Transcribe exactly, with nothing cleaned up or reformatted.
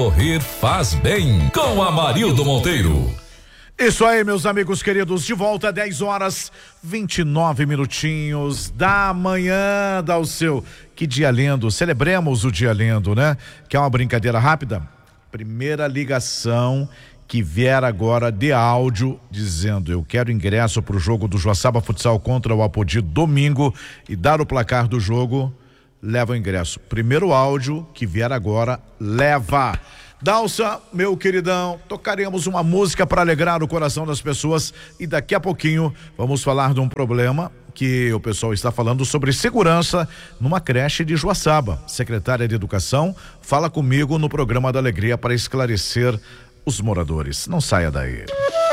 Correr faz bem com Amarildo Monteiro. Isso aí, meus amigos queridos, de volta, dez horas, vinte e nove minutinhos da manhã, dá o seu. Que dia lindo, celebremos o dia lindo, né? Quer uma brincadeira rápida? Primeira ligação que vier agora de áudio dizendo: eu quero ingresso pro jogo do Joaçaba Futsal contra o Apodi domingo e dar o placar do jogo, leva o ingresso. Primeiro áudio que vier agora, leva. Dalsa, meu queridão, tocaremos uma música para alegrar o coração das pessoas e daqui a pouquinho vamos falar de um problema que o pessoal está falando sobre segurança numa creche de Joaçaba. Secretária de Educação fala comigo no programa da Alegria para esclarecer os moradores. Não saia daí.